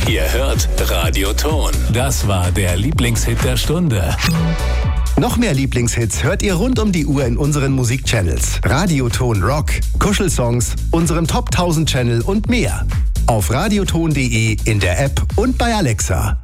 Ihr hört Radio Ton. Das war der Lieblingshit der Stunde. Noch mehr Lieblingshits hört ihr rund um die Uhr in unseren Musikchannels. Radio Ton Rock, Kuschelsongs, unserem Top 1000 Channel und mehr. Auf radioton.de, in der App und bei Alexa.